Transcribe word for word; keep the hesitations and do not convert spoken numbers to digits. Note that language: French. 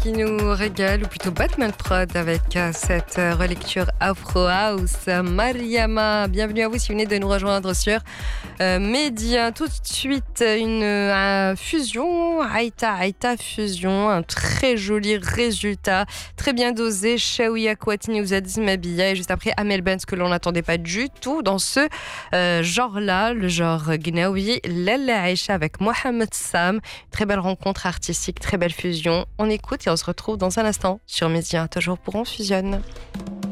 qui nous régale, ou plutôt Batman Prod, avec cette relecture Afro House. Mariama, bienvenue à vous si vous venez de nous rejoindre sur euh, Média. Tout de suite, une euh, fusion, Aïta, Aïta fusion, un très joli résultat, très bien dosé. Shawiya Kouatini Ouzadzi Mabia, et juste après Amel Benz, que l'on n'attendait pas du tout dans ce euh, genre-là, le genre Gnawi, Lalla Aïcha avec Mohamed Sam. Très belle rencontre artistique, très belle fusion. On écoute et on se retrouve dans un instant sur Média, toujours pour On Fusionne.